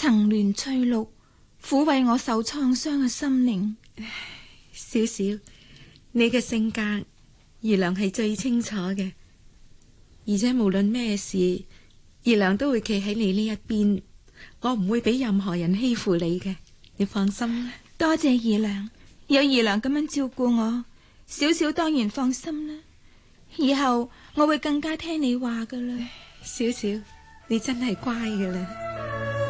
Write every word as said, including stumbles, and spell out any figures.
層巒翠綠，撫慰我受創傷嘅心靈。 小小，你嘅性格二娘係最清楚嘅，而且無論咩事，二娘都會企喺你呢一邊，我唔會俾任何人欺負你嘅，你放心啦。 多謝二娘，有二娘咁樣照顧我，小小當然放心啦。以後我會更加聽你話噶啦。 小小，你真係乖噶啦。